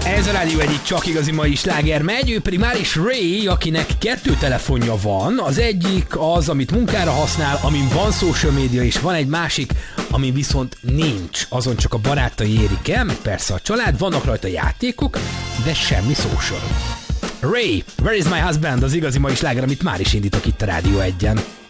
Ez a Rádió egyik csak igazi mai sláger megy, ő pedig már is Ray, akinek 2 telefonja van. Az egyik az, amit munkára használ, amin van social media, és van egy másik, amin viszont nincs. Azon csak a barátai érik el, meg persze a család, vannak rajta játékok, de semmi social. Ray, Where is my husband? Az igazi mai sláger, amit már is indítok itt a Rádió 1-en.